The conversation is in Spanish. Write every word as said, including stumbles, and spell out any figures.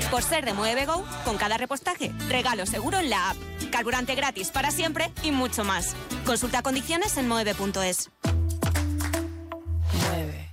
Por ser de Muevego, con cada repostaje, regalo seguro en la app. Carburante gratis para siempre y mucho más. Consulta condiciones en moeve punto es. Mueve.